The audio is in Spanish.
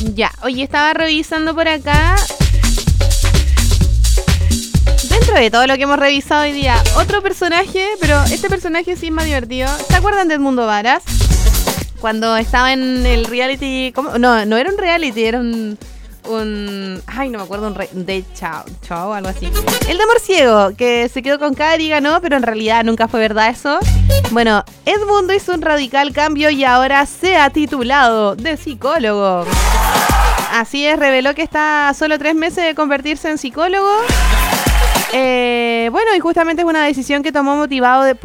Ya, oye, estaba revisando por acá. Dentro de todo lo que hemos revisado hoy día, otro personaje, pero este personaje sí es más divertido. ¿Se acuerdan de Edmundo Varas? Cuando estaba en el reality... ¿cómo? No era un reality, era ay, no me acuerdo, de Chao, algo así. El de Amor Ciego, que se quedó con Cari y ganó, pero en realidad nunca fue verdad eso. Bueno, Edmundo hizo un radical cambio y ahora se ha titulado de psicólogo. Así es, reveló que está a solo 3 meses de convertirse en psicólogo. Bueno, y justamente es una decisión que tomó motivado